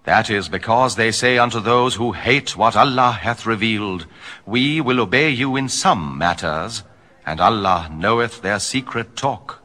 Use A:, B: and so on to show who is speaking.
A: That is because they say unto those who hate what Allah hath revealed, We will obey you in some matters, and Allah knoweth their secret talk.